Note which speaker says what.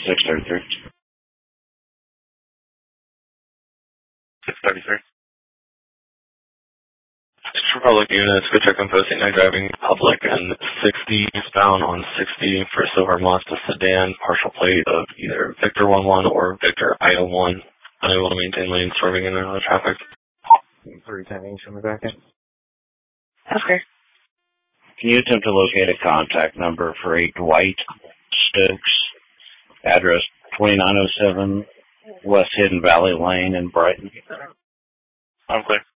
Speaker 1: 633.
Speaker 2: 633. Public units, good check on posting, night driving, public, and 60 eastbound on 60 for silver Mazda sedan, partial plate of either Victor 11 or Victor I-01, unable to maintain lane swerving in and out of traffic.
Speaker 3: 310 show me back in.
Speaker 4: Okay.
Speaker 1: Can you attempt to locate a contact number for a Dwight Stokes, address 2907 West Hidden Valley Lane in Brighton?
Speaker 2: I'm clear.